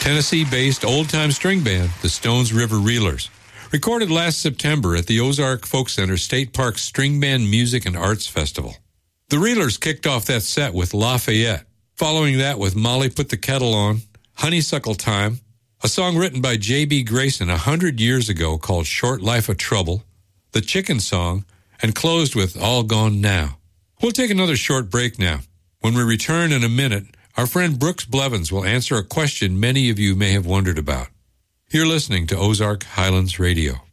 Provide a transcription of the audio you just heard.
Tennessee-based old-time string band, the Stones River Reelers. Recorded last September at the Ozark Folk Center State Park String Band Music and Arts Festival. The Reelers kicked off that set with Lafayette. Following that with Molly Put the Kettle On, Honeysuckle Time, a song written by J.B. Grayson 100 years ago called Short Life of Trouble, The Chicken Song, and closed with All Gone Now. We'll take another short break now. When we return in a minute, our friend Brooks Blevins will answer a question many of you may have wondered about. You're listening to Ozark Highlands Radio.